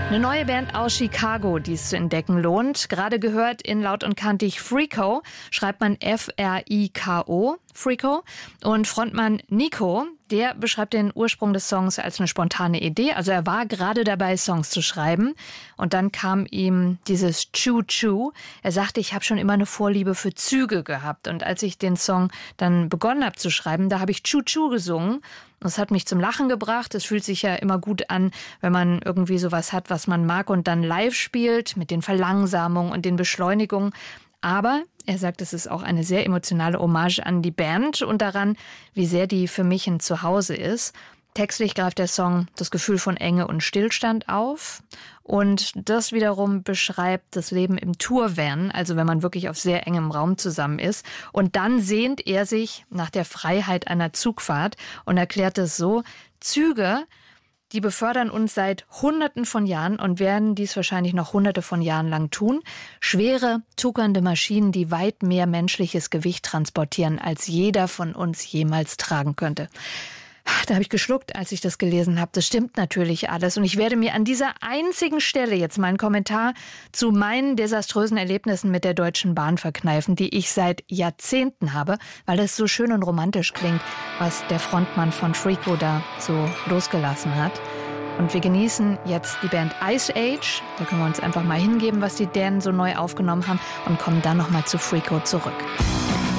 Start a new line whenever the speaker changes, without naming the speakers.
Eine neue Band aus Chicago, die es zu entdecken lohnt. Gerade gehört in Laut und Kantig Freako, schreibt man F-R-I-K-O, Freako. Und Frontmann Nico, der beschreibt den Ursprung des Songs als eine spontane Idee. Also er war gerade dabei, Songs zu schreiben. Und dann kam ihm dieses Choo-Choo. Er sagte, ich habe schon immer eine Vorliebe für Züge gehabt. Und als ich den Song dann begonnen habe zu schreiben, da habe ich Choo-Choo gesungen. Das hat mich zum Lachen gebracht. Es fühlt sich ja immer gut an, wenn man irgendwie sowas hat, was man mag und dann live spielt mit den Verlangsamungen und den Beschleunigungen. Aber er sagt, es ist auch eine sehr emotionale Hommage an die Band und daran, wie sehr die für mich ein Zuhause ist. Textlich greift der Song das Gefühl von Enge und Stillstand auf. Und das wiederum beschreibt das Leben im Tourvan, also wenn man wirklich auf sehr engem Raum zusammen ist. Und dann sehnt er sich nach der Freiheit einer Zugfahrt und erklärt es so: Züge, die befördern uns seit Hunderten von Jahren und werden dies wahrscheinlich noch Hunderte von Jahren lang tun. Schwere, tuckernde Maschinen, die weit mehr menschliches Gewicht transportieren, als jeder von uns jemals tragen könnte. Da habe ich geschluckt, als ich das gelesen habe. Das stimmt natürlich alles. Und ich werde mir an dieser einzigen Stelle jetzt mal einen Kommentar zu meinen desaströsen Erlebnissen mit der Deutschen Bahn verkneifen, die ich seit Jahrzehnten habe, weil das so schön und romantisch klingt, was der Frontmann von Freako da so losgelassen hat. Und wir genießen jetzt die Band Ice Age. Da können wir uns einfach mal hingeben, was die Dänen so neu aufgenommen haben und kommen dann nochmal zu Freako zurück.